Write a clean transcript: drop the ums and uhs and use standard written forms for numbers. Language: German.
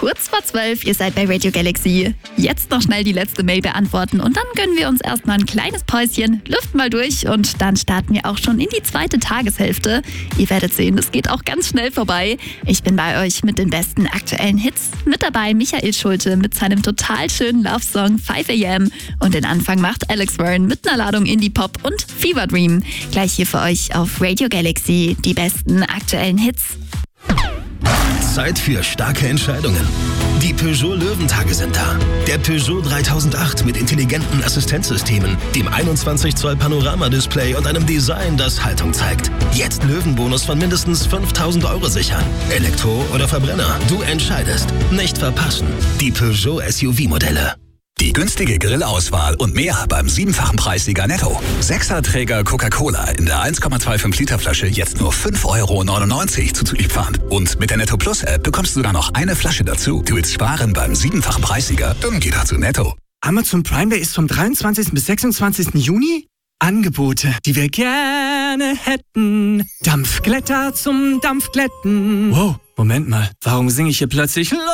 Kurz vor 12, ihr seid bei Radio Galaxy. Jetzt noch schnell die letzte Mail beantworten und dann gönnen wir uns erstmal ein kleines Päuschen, lüften mal durch und dann starten wir auch schon in die zweite Tageshälfte. Ihr werdet sehen, es geht auch ganz schnell vorbei. Ich bin bei euch mit den besten aktuellen Hits. Mit dabei Michael Schulte mit seinem total schönen Love-Song 5 AM und den Anfang macht Alex Warren mit einer Ladung Indie-Pop und Fever Dream. Gleich hier für euch auf Radio Galaxy die besten aktuellen Hits. Zeit für starke Entscheidungen. Die Peugeot Löwentage sind da. Der Peugeot 3008 mit intelligenten Assistenzsystemen, dem 21 Zoll Panoramadisplay und einem Design, das Haltung zeigt. Jetzt Löwenbonus von mindestens 5.000 € sichern. Elektro oder Verbrenner, du entscheidest. Nicht verpassen. Die Peugeot SUV-Modelle. Die günstige Grillauswahl und mehr beim 7-fachen Preissieger Netto. 6er-Träger Coca-Cola in der 1,25 Liter Flasche jetzt nur 5,99 € zuzüglich Pfand. Und mit der Netto Plus App bekommst du sogar noch eine Flasche dazu. Du willst sparen beim 7-fachen Preissieger? Dann geh doch zu Netto. Amazon Prime Day ist vom 23. bis 26. Juni. Angebote, die wir gerne hätten. Dampfglätter zum Dampfglätten. Wow, Moment mal, warum singe ich hier plötzlich